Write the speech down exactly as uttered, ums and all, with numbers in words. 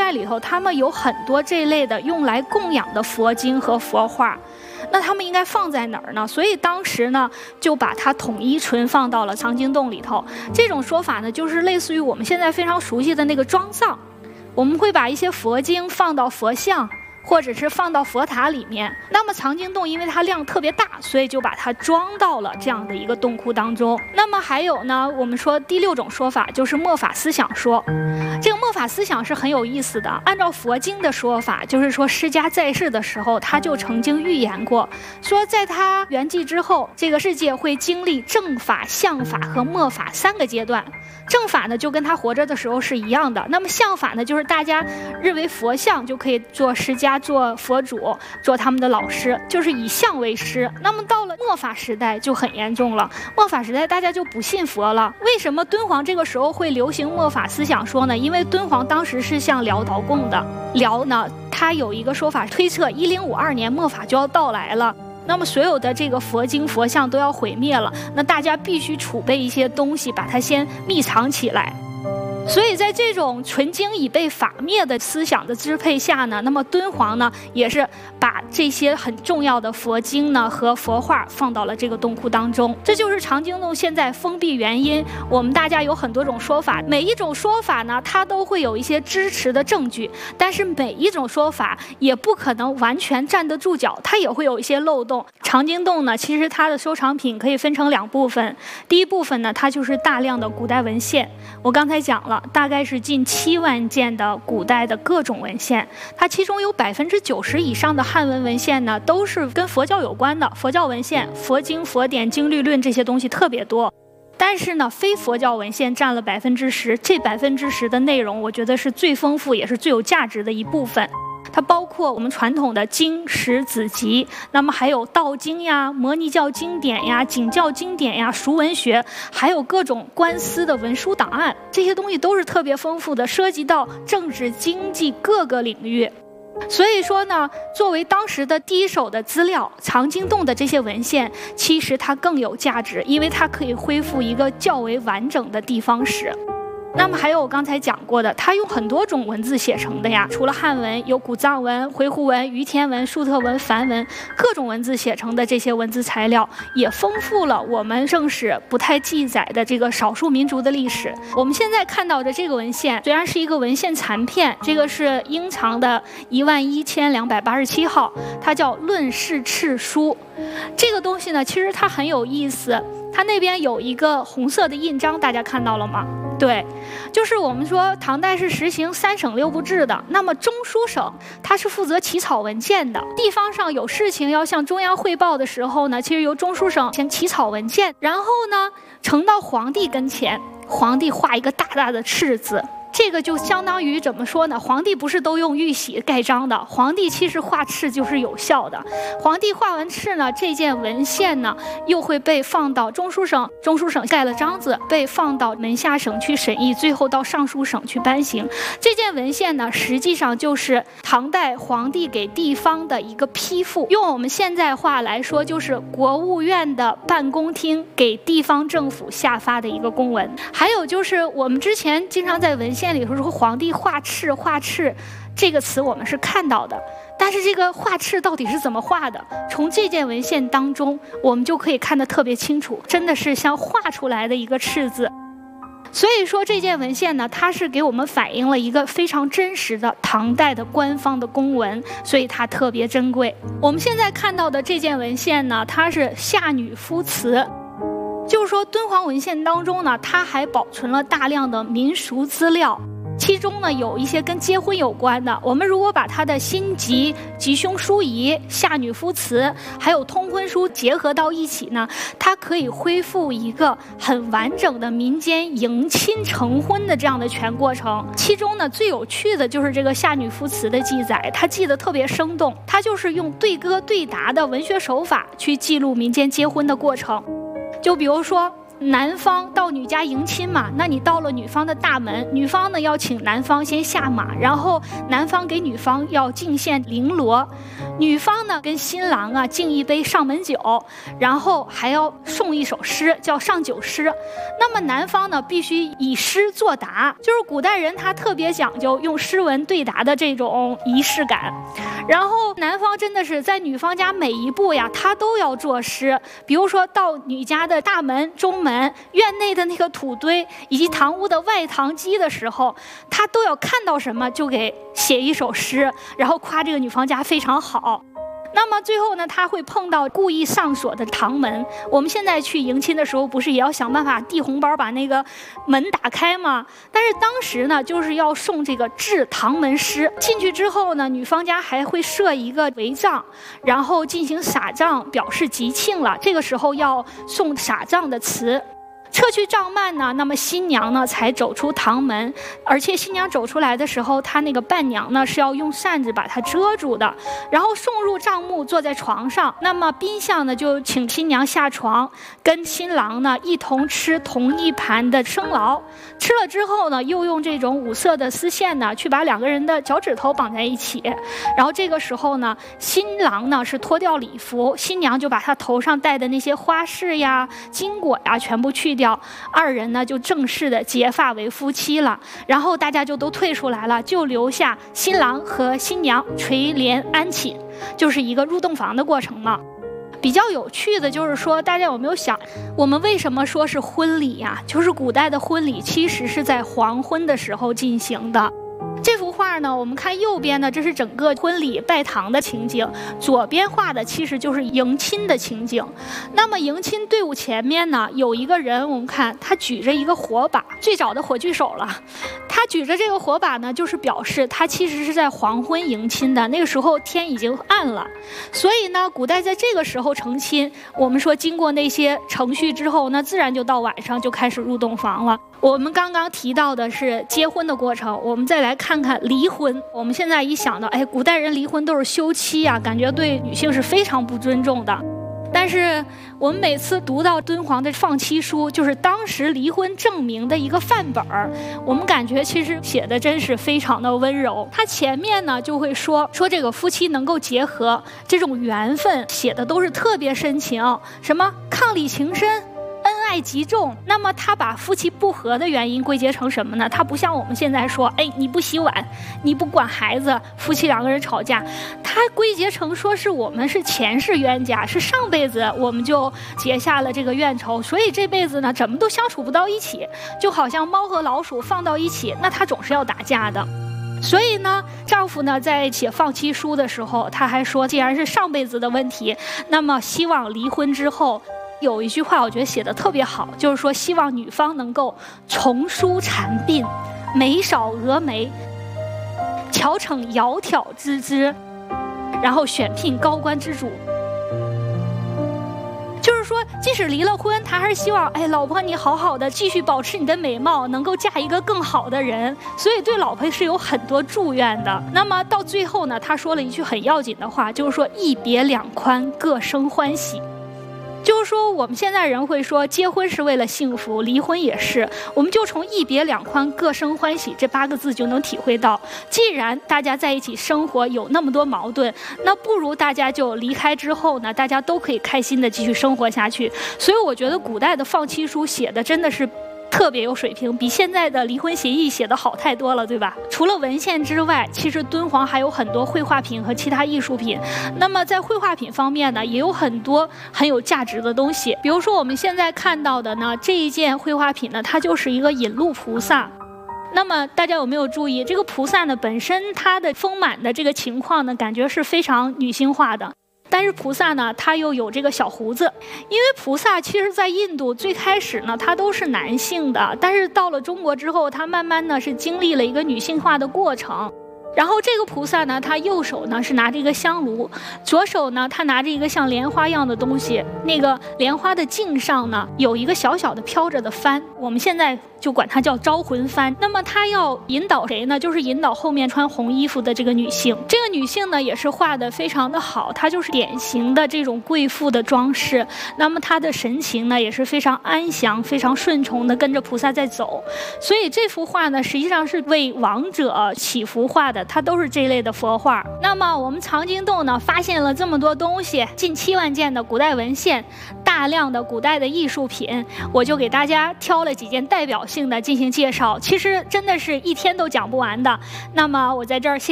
院里头，他们有很多这类的用来供养的佛经和佛画，那他们应该放在哪儿呢？所以当时呢，就把它统一存放到了藏经洞里头。这种说法呢，就是类似于我们现在非常熟悉的那个装藏，我们会把一些佛经放到佛像，或者是放到佛塔里面。那么藏经洞因为它量特别大，所以就把它装到了这样的一个洞窟当中。那么还有呢，我们说第六种说法就是末法思想说。这个末法思想是很有意思的，按照佛经的说法，就是说释迦在世的时候，他就曾经预言过，说在他圆寂之后，这个世界会经历正法、相法和末法三个阶段。正法呢，就跟他活着的时候是一样的。那么相法呢，就是大家认为佛像就可以做释迦、做佛祖、做他们的老师，就是以相为师。那么到了末法时代就很严重了，末法时代大家就不信佛了。为什么敦煌这个时候会流行末法思想说呢？因为敦煌当时是向辽导贡的，辽呢，它有一个说法推测一零五二年末法就要到来了。那么所有的这个佛经佛像都要毁灭了，那大家必须储备一些东西，把它先密藏起来。所以在这种纯经已被法灭的思想的支配下呢，那么敦煌呢也是把这些很重要的佛经呢和佛画放到了这个洞窟当中。这就是藏经洞现在封闭原因。我们大家有很多种说法，每一种说法呢它都会有一些支持的证据，但是每一种说法也不可能完全站得住脚，它也会有一些漏洞。藏经洞呢其实它的收藏品可以分成两部分，第一部分呢它就是大量的古代文献，我刚才讲了大概是近七万件的古代的各种文献，它其中有百分之九十以上的汉文文献呢都是跟佛教有关的，佛教文献、佛经、佛典、经律论这些东西特别多。但是呢，非佛教文献占了百分之十，这百分之十的内容，我觉得是最丰富也是最有价值的一部分。它包括我们传统的经史子集，那么还有道经呀、摩尼教经典呀、景教经典呀、俗文学，还有各种官司的文书档案，这些东西都是特别丰富的，涉及到政治、经济各个领域。所以说呢，作为当时的第一手的资料，藏经洞的这些文献其实它更有价值，因为它可以恢复一个较为完整的地方史。那么还有我刚才讲过的，它用很多种文字写成的呀，除了汉文，有古藏文、回鹘文、于阗文、粟特文、梵文，各种文字写成的这些文字材料，也丰富了我们正史不太记载的这个少数民族的历史。我们现在看到的这个文献，虽然是一个文献残片，这个是英藏的一万一千两百八十七号，它叫《论释赤书》。这个东西呢，其实它很有意思，它那边有一个红色的印章，大家看到了吗？对，就是我们说唐代是实行三省六部制的，那么中书省它是负责起草文件的，地方上有事情要向中央汇报的时候呢，其实由中书省先起草文件，然后呢呈到皇帝跟前，皇帝画一个大大的赤字。这个就相当于怎么说呢？皇帝不是都用玉玺盖章的，皇帝其实画赤就是有效的。皇帝画完赤呢，这件文献呢又会被放到中书省，中书省盖了章子，被放到门下省去审议，最后到上书省去颁行。这件文献呢，实际上就是唐代皇帝给地方的一个批复，用我们现在话来说，就是国务院的办公厅给地方政府下发的一个公文。还有就是我们之前经常在文献里头说皇帝画赤画赤这个词我们是看到的，但是这个画赤到底是怎么画的，从这件文献当中我们就可以看得特别清楚，真的是像画出来的一个赤字。所以说这件文献呢，它是给我们反映了一个非常真实的唐代的官方的公文，所以它特别珍贵。我们现在看到的这件文献呢，它是夏女夫词，就是说敦煌文献当中呢，它还保存了大量的民俗资料，其中呢有一些跟结婚有关的。我们如果把它的新集、吉凶书仪、夏女夫词还有通婚书结合到一起呢，它可以恢复一个很完整的民间迎亲成婚的这样的全过程。其中呢最有趣的就是这个夏女夫词的记载，它记得特别生动，它就是用对歌对答的文学手法去记录民间结婚的过程。就比如说男方到女家迎亲嘛，那你到了女方的大门，女方呢要请男方先下马，然后男方给女方要敬献绫罗，女方呢跟新郎啊敬一杯上门酒，然后还要送一首诗叫上酒诗。那么男方呢必须以诗作答，就是古代人他特别讲究用诗文对答的这种仪式感。然后男方真的是在女方家每一步呀他都要作诗，比如说到女家的大门、中门、院内的那个土堆以及堂屋的外堂基的时候，他都要看到什么就给写一首诗，然后夸这个女方家非常好。那么最后呢，他会碰到故意上锁的堂门。我们现在去迎亲的时候，不是也要想办法递红包把那个门打开吗？但是当时呢，就是要送这个致堂门诗。进去之后呢，女方家还会设一个围帐，然后进行撒帐，表示吉庆了。这个时候要送撒帐的词。撤去帐幔呢，那么新娘呢才走出堂门，而且新娘走出来的时候，她那个伴娘呢是要用扇子把它遮住的，然后送入帐幕，坐在床上。那么宾相呢就请新娘下床，跟新郎呢一同吃同一盘的生劳，吃了之后呢，又用这种五色的丝线呢去把两个人的脚趾头绑在一起，然后这个时候呢，新郎呢是脱掉礼服，新娘就把他头上戴的那些花饰呀、金果呀全部去掉。二人呢就正式的结发为夫妻了，然后大家就都退出来了，就留下新郎和新娘垂帘安寝，就是一个入洞房的过程嘛。比较有趣的就是说，大家有没有想，我们为什么说是婚礼呀？就是古代的婚礼其实是在黄昏的时候进行的。这幅画呢，我们看右边呢，这是整个婚礼拜堂的情景，左边画的其实就是迎亲的情景。那么迎亲队伍前面呢，有一个人，我们看他举着一个火把，最早的火炬手了。他举着这个火把呢，就是表示他其实是在黄昏迎亲的，那个时候天已经暗了。所以呢，古代在这个时候成亲，我们说经过那些程序之后，那自然就到晚上就开始入洞房了。我们刚刚提到的是结婚的过程，我们再来看看离婚。我们现在一想到，哎，古代人离婚都是休妻啊，感觉对女性是非常不尊重的。但是我们每次读到敦煌的放妻书，就是当时离婚证明的一个范本儿，我们感觉其实写的真是非常的温柔。它前面呢就会说说这个夫妻能够结合，这种缘分写的都是特别深情，什么伉俪情深，恩爱极重。那么他把夫妻不和的原因归结成什么呢？他不像我们现在说，哎，你不洗碗，你不管孩子，夫妻两个人吵架，他归结成说是我们是前世冤家，是上辈子我们就结下了这个怨仇，所以这辈子呢怎么都相处不到一起，就好像猫和老鼠放到一起，那他总是要打架的。所以呢，丈夫呢在写放妻书的时候，他还说，既然是上辈子的问题，那么希望离婚之后。有一句话我觉得写的特别好，就是说希望女方能够重梳蝉鬓，眉少蛾眉，巧逞窈窕之姿，然后选聘高官之主。就是说即使离了婚，他还是希望，哎，老婆你好好的继续保持你的美貌，能够嫁一个更好的人，所以对老婆是有很多祝愿的。那么到最后呢，他说了一句很要紧的话，就是说一别两宽，各生欢喜。就是说我们现在人会说结婚是为了幸福，离婚也是，我们就从一别两宽各生欢喜这八个字就能体会到，既然大家在一起生活有那么多矛盾，那不如大家就离开之后呢，大家都可以开心的继续生活下去。所以我觉得古代的放妻书写的真的是特别有水平，比现在的离婚协议写的好太多了，对吧？除了文献之外，其实敦煌还有很多绘画品和其他艺术品。那么在绘画品方面呢，也有很多很有价值的东西。比如说我们现在看到的呢，这一件绘画品呢，它就是一个引路菩萨。那么大家有没有注意，这个菩萨呢本身它的丰满的这个情况呢，感觉是非常女性化的。但是菩萨呢，他又有这个小胡子，因为菩萨其实在印度最开始呢，他都是男性的，但是到了中国之后，他慢慢呢是经历了一个女性化的过程。 然后这个菩萨呢，他右手呢是拿着一个香炉，左手呢他拿着一个像莲花一样的东西，那个莲花的茎上呢有一个小小的飘着的幡，我们现在就管它叫招魂幡。那么他要引导谁呢？就是引导后面穿红衣服的这个女性。这个女性呢也是画得非常的好，她就是典型的这种贵妇的装饰。那么她的神情呢也是非常安详、非常顺从的跟着菩萨在走。所以这幅画呢实际上是为亡者祈福画的，它都是这类的佛画。那么我们藏经洞呢发现了这么多东西，近七万件的古代文献，大量的古代的艺术品，我就给大家挑了几件代表性的进行介绍。其实真的是一天都讲不完的。那么我在这儿谢谢。